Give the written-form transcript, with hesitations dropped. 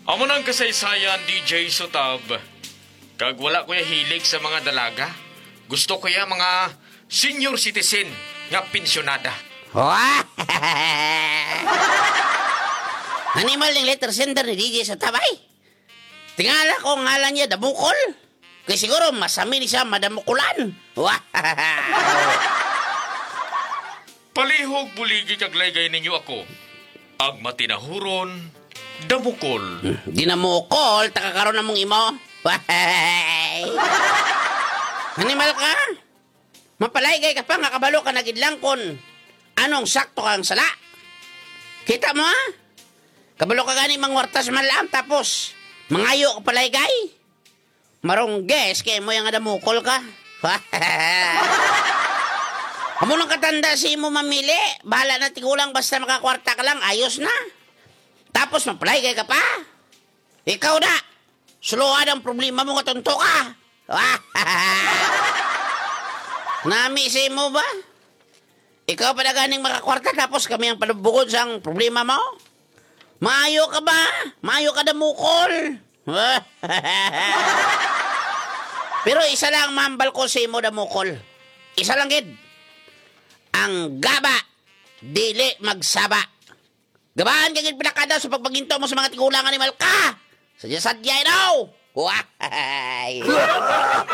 Amo nang kasaysayan, DJ Sutab. Kag wala ko ya hilig sa mga dalaga. Gusto ko ya mga senior citizen nga pensyonada. Animal ng letter sender ni DJ sa tabay. Tingala ko ngalan niya Damukol. Kaya siguro masami ni siya madamukulan. Palihog buligi kag laygay ninyo ako. Ang matinahuron, Damukol. Di na mukol, takakaroon na mong imo. Animal ka? Mapalaygay ka pa nga kabalo ka nagidlang kon anong sakto kang sala. Kita mo ha? Kabalo ka gani mangwartas malam tapos mangayo ka palaygay. Marong guess kay mo yung adamukol ka. Amo nang katanda si mo mamili. Bahala na tigulang basta makakwarta ka lang, ayos na. Tapos mapalaygay ka pa. Ikaw na. Suluhan ang problema mo nga tonto ka. Nami si mo ba? Ikaw pa na ganing makakwarta tapos kami ang palubukod sa problema mo? Maayo ka ba? Maayo ka damukol? Pero isa lang mambal ko si mo damukol. Isa lang gid. Ang gaba, dili magsaba. Gabahan kagid pinakada sa pagpaginto mo sa mga tigulang animal ka. Sadya-sadya daw.